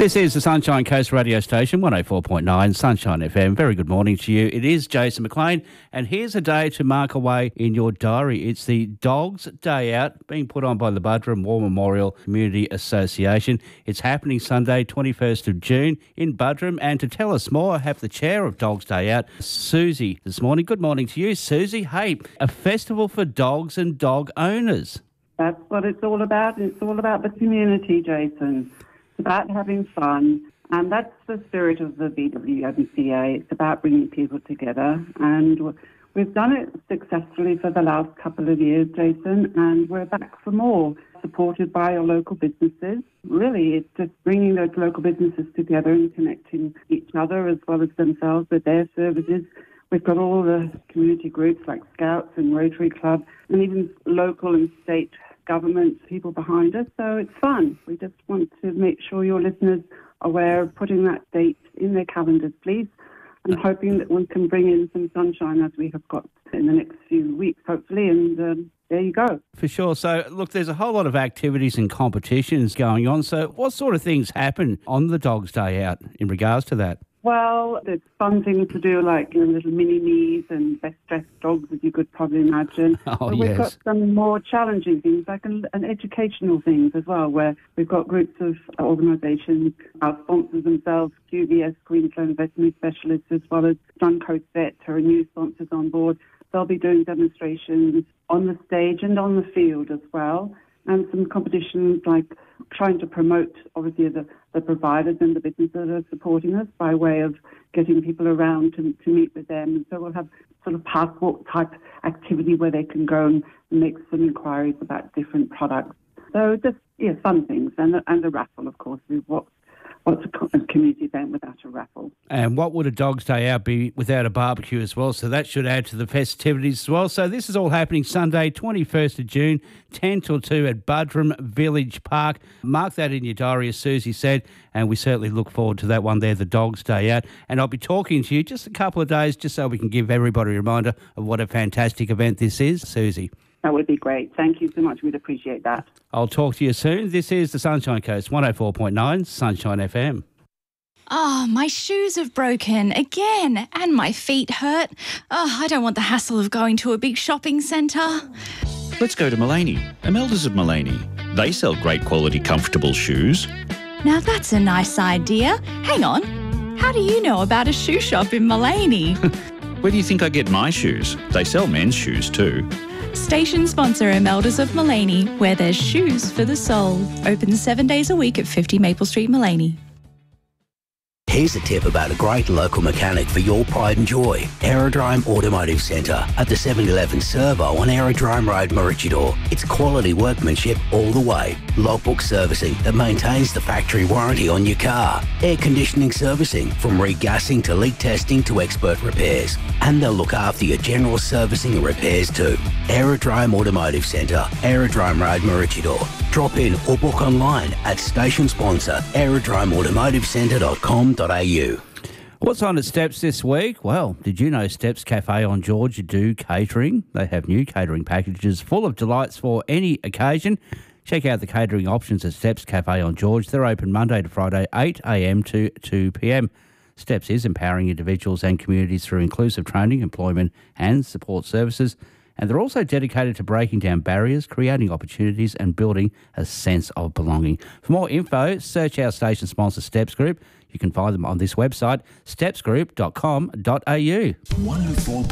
This is the Sunshine Coast radio station, 104.9 Sunshine FM. Very good morning to you. It is Jason McLean, and here's a day to mark away in your diary. It's the Dogs Day Out, being put on by the Buderim War Memorial Community Association. It's happening Sunday, 21st of June in Buderim. And to tell us more, I have the chair of Dogs Day Out, Susie, this morning. Good morning to you, Susie. Hey, a festival for dogs and dog owners. That's what it's all about. It's all about the community, Jason. It's about having fun, and that's the spirit of the BWMCA. It's about bringing people together, and we've done it successfully for the last couple of years, Jason, and we're back for more, supported by our local businesses. Really, it's just bringing those local businesses together and connecting each other as well as themselves with their services. We've got all the community groups like Scouts and Rotary Club, and even local and state government people behind us, so it's fun. We just want to make sure your listeners are aware of putting that date in their calendars, please, and hoping that we can bring in some sunshine as we have got in the next few weeks, hopefully, and there you go. For sure. So, look, there's a whole lot of activities and competitions going on, so what sort of things happen on the Dogs Day Out in regards to that? Well, there's fun things to do, like little mini-me's and best-dressed dogs, as you could probably imagine. Oh, but yes. We've got some more challenging things, like an educational things as well, where we've got groups of organisations, our sponsors themselves, QVS, Queensland Veterinary Specialists, as well as Suncoast Vet, who are new sponsors on board. They'll be doing demonstrations on the stage and on the field as well, and some competitions like trying to promote, obviously, the providers and the businesses that are supporting us by way of getting people around to meet with them. And so we'll have sort of park walk type activity where they can go and make some inquiries about different products. So just, fun things. And a raffle, of course. What's a community event without a raffle? And what would a Dogs Day Out be without a barbecue as well? So that should add to the festivities as well. So this is all happening Sunday, 21st of June, 10 till 2 at Buderim Village Park. Mark that in your diary, as Susie said, and we certainly look forward to that one there, the Dogs Day Out. And I'll be talking to you just a couple of days just so we can give everybody a reminder of what a fantastic event this is. Susie. That would be great. Thank you so much. We'd appreciate that. I'll talk to you soon. This is the Sunshine Coast, 104.9 Sunshine FM. Oh, my shoes have broken again and my feet hurt. Oh, I don't want the hassle of going to a big shopping centre. Let's go to Mullaney, Imeldas of Mullaney. They sell great quality, comfortable shoes. Now that's a nice idea. Hang on. How do you know about a shoe shop in Mullaney? Where do you think I get my shoes? They sell men's shoes too. Station sponsor Imeldas of Mullaney, where there's shoes for the soul. Open 7 days a week at 50 Maple Street, Mullaney. Here's a tip about a great local mechanic for your pride and joy. Aerodrome Automotive Centre at the 711 Servo on Aerodrome Road, Maroochydore. It's quality workmanship all the way. Logbook servicing that maintains the factory warranty on your car. Air conditioning servicing from regassing to leak testing to expert repairs. And they'll look after your general servicing and repairs too. Aerodrome Automotive Centre, Aerodrome Road, Maroochydore. Drop in or book online at station sponsor aerodromeautomotivecentre.com.au. What's on at Steps this week? Well, did you know Steps Cafe on George do catering? They have new catering packages full of delights for any occasion. Check out the catering options at Steps Cafe on George. They're open Monday to Friday, 8 a.m. to 2 p.m. Steps is empowering individuals and communities through inclusive training, employment and support services. And they're also dedicated to breaking down barriers, creating opportunities and building a sense of belonging. For more info, search our station sponsor Steps Group. You can find them on this website, stepsgroup.com.au. 104.